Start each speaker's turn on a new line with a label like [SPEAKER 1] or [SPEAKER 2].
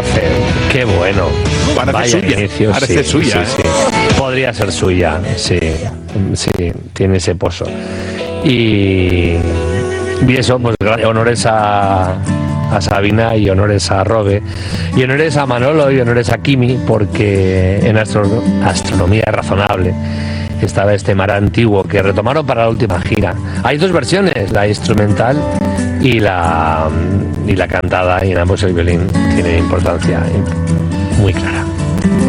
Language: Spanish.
[SPEAKER 1] hace. Qué bueno.
[SPEAKER 2] Parece suya.
[SPEAKER 1] Inicio,
[SPEAKER 2] Parece suya.
[SPEAKER 1] Sí. Podría ser suya, sí, tiene ese pozo. Y eso, pues honores a Sabina y honores a Robe y honores a Manolo y honores a Kimi, porque en Astronomía Razonable estaba este mar antiguo que retomaron para la última gira. Hay dos versiones, la instrumental y la cantada, y en ambos el violín tiene importancia muy clara.